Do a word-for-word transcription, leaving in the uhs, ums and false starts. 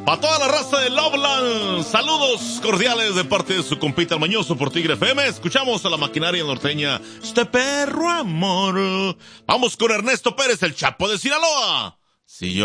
Para toda la raza de Loveland, saludos cordiales de parte de su compita el Mañoso por Tigre F M. Escuchamos a la maquinaria norteña, este perro amor. Vamos con Ernesto Pérez, el Chapo de Sinaloa. Si yo